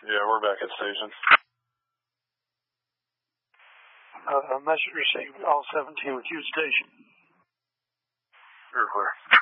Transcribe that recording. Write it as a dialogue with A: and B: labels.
A: Yeah, we're back at station.
B: Message received, all 17 with you station.
A: Clear.